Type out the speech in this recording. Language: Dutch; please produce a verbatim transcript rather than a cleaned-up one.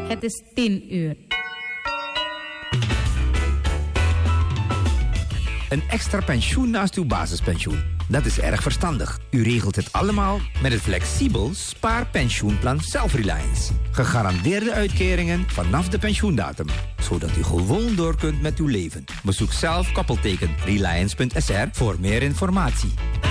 Het is tien uur. Een extra pensioen naast uw basispensioen. Dat is erg verstandig. U regelt het allemaal met het flexibel spaarpensioenplan Self-Reliance. Gegarandeerde uitkeringen vanaf de pensioendatum. Zodat u gewoon door kunt met uw leven. Bezoek zelf koppelteken reliance punt s r voor meer informatie.